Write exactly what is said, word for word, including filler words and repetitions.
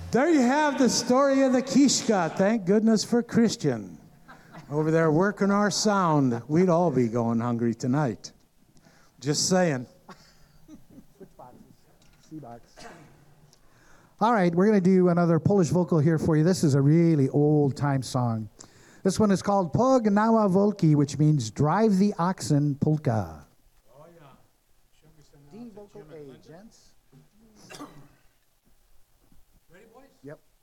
There you have the story of the Kishka. Thank goodness for Christian. Over there working our sound. We'd all be going hungry tonight. Just saying. Switch boxes. C box. All right, we're going to do another Polish vocal here for you. This is a really old-time song. This one is called Pognała Volki, which means drive the oxen polka. Oh, yeah. D vocal A, gents. Ready, boys? Yep.